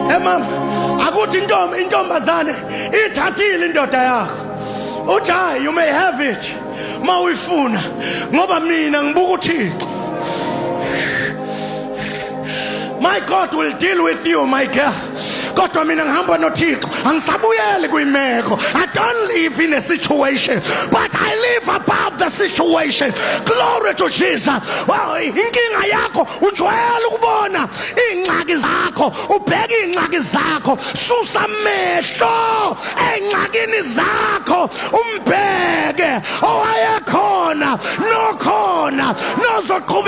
mama akuthi intombazane ithathile indoda yakho uthi you may have it mawuyifuna ngoba mina ngibuka uThixo. My God will deal with you, my girl. Kodwa mina ngihamba noThixo angisabuyele kuyimeko. I don't live in a situation but I live above the situation. Glory to Jesus. Well, inkinga yakho ujwayele ukubona ingxaki zakho, ubheke ingxaki zakho, susa amehlo engxakini zakho umbheke owayekhona nokhona nozoqhubeka